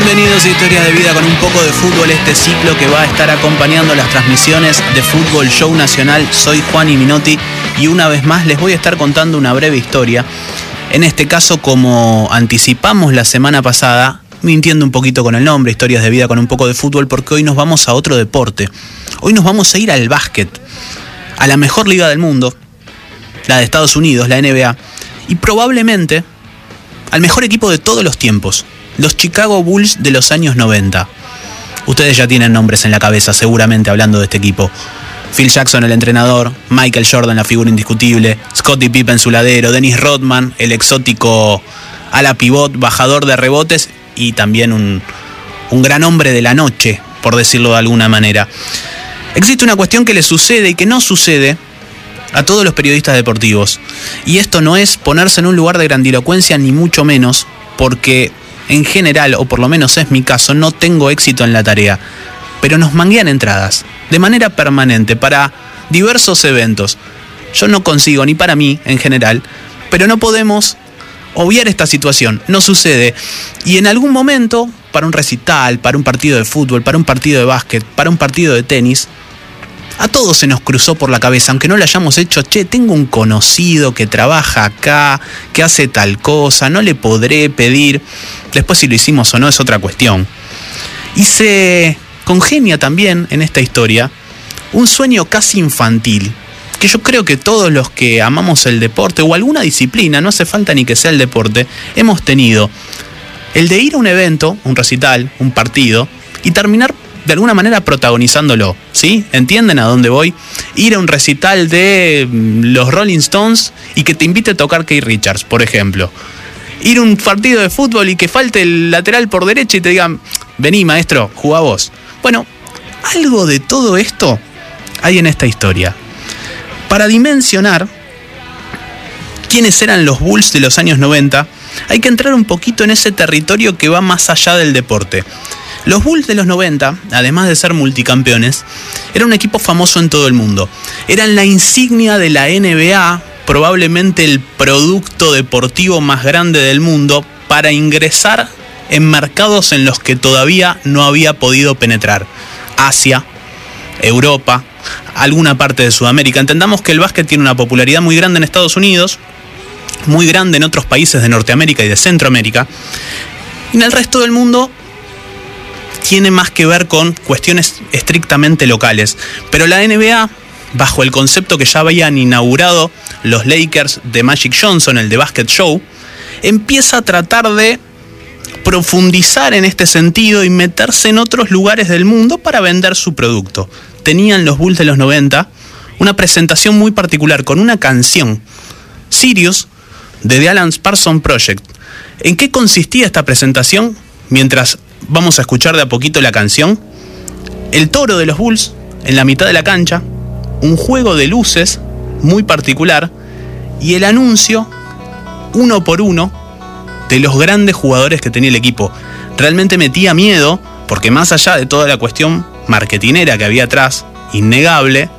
Bienvenidos a Historias de Vida con un poco de fútbol, este ciclo que va a estar acompañando las transmisiones de Fútbol Show Nacional. Soy Juan Minotti y una vez más les voy a estar contando una breve historia. En este caso, como anticipamos la semana pasada, mintiendo un poquito con el nombre, Historias de Vida con un poco de fútbol, porque hoy nos vamos a otro deporte. Hoy nos vamos a ir al básquet, a la mejor liga del mundo, la de Estados Unidos, la NBA, y probablemente al mejor equipo de todos los tiempos, los Chicago Bulls de los años 90. Ustedes ya tienen nombres en la cabeza seguramente hablando de este equipo. Phil Jackson, el entrenador, Michael Jordan, la figura indiscutible, Scottie Pippen, su ladero, Dennis Rodman, el exótico ala pivot, bajador de rebotes y también un gran hombre de la noche, por decirlo de alguna manera. Existe una cuestión que le sucede y que no sucede a todos los periodistas deportivos. Y esto no es ponerse en un lugar de grandilocuencia, ni mucho menos, porque en general, o por lo menos es mi caso, no tengo éxito en la tarea. Pero nos manguean entradas, de manera permanente, para diversos eventos. Yo no consigo, ni para mí en general, pero no podemos obviar esta situación. No sucede. Y en algún momento, para un recital, para un partido de fútbol, para un partido de básquet, para un partido de tenis, a todos se nos cruzó por la cabeza, aunque no lo hayamos hecho: che, tengo un conocido que trabaja acá, que hace tal cosa, no le podré pedir. Después si lo hicimos o no es otra cuestión. Y se congenia también en esta historia un sueño casi infantil, que yo creo que todos los que amamos el deporte o alguna disciplina, no hace falta ni que sea el deporte, hemos tenido. El de ir a un evento, un recital, un partido, y terminar de alguna manera protagonizándolo, ¿sí? ¿Entienden a dónde voy? Ir a un recital de los Rolling Stones y que te invite a tocar Keith Richards, por ejemplo. Ir a un partido de fútbol y que falte el lateral por derecha y te digan: vení, maestro, jugá vos. Bueno, algo de todo esto hay en esta historia. Para dimensionar quiénes eran los Bulls de los años 90, hay que entrar un poquito en ese territorio que va más allá del deporte. Los Bulls de los 90, además de ser multicampeones, eran un equipo famoso en todo el mundo. Eran la insignia de la NBA, probablemente el producto deportivo más grande del mundo, para ingresar en mercados en los que todavía no había podido penetrar. Asia, Europa, alguna parte de Sudamérica. Entendamos que el básquet tiene una popularidad muy grande en Estados Unidos, muy grande en otros países de Norteamérica y de Centroamérica, y en el resto del mundo tiene más que ver con cuestiones estrictamente locales. Pero la NBA, bajo el concepto que ya habían inaugurado los Lakers de Magic Johnson, el de Basket Show, empieza a tratar de profundizar en este sentido y meterse en otros lugares del mundo para vender su producto. Tenían los Bulls de los 90 una presentación muy particular con una canción, Sirius, de The Alan Parsons Project. ¿En qué consistía esta presentación? Mientras vamos a escuchar de a poquito la canción: el toro de los Bulls en la mitad de la cancha, un juego de luces muy particular y el anuncio, uno por uno, de los grandes jugadores que tenía el equipo. Realmente metía miedo, porque más allá de toda la cuestión marketinera que había atrás, innegable,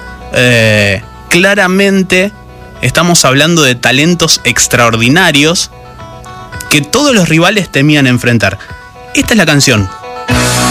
claramente estamos hablando de talentos extraordinarios que todos los rivales temían enfrentar. Esta es la canción.